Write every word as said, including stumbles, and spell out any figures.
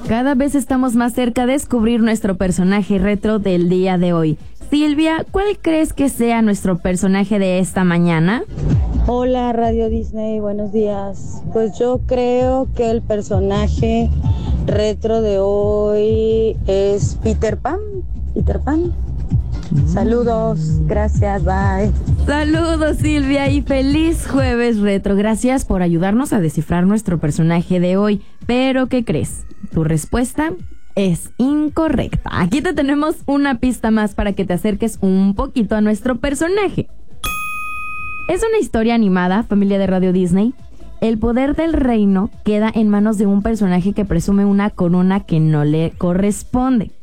Cada vez estamos más cerca de descubrir nuestro personaje retro del día de hoy. Silvia, ¿cuál crees que sea nuestro personaje de esta mañana? Hola Radio Disney, buenos días. Pues yo creo que el personaje retro de hoy es Peter Pan. Peter Pan. Saludos, gracias, bye. Saludos Silvia y feliz jueves retro. Gracias por ayudarnos a descifrar nuestro personaje de hoy. Pero ¿qué crees? Tu respuesta es incorrecta. Aquí te tenemos una pista más para que te acerques un poquito a nuestro personaje. Es una historia animada, familia de Radio Disney. El poder del reino queda en manos de un personaje que presume una corona que no le corresponde.